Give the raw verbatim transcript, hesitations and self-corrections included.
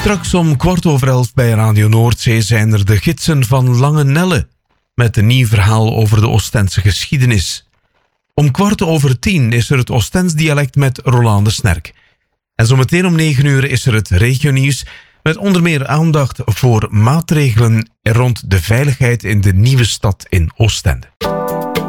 Straks om kwart over elf bij Radio Noordzee zijn er de gidsen van Lange Nelle met een nieuw verhaal over de Oostense geschiedenis. Om kwart over tien is er het Oostens dialect met Rolande Snerk. En zometeen om negen uur is er het regionieuws met onder meer aandacht voor maatregelen rond de veiligheid in de nieuwe stad in Oostende.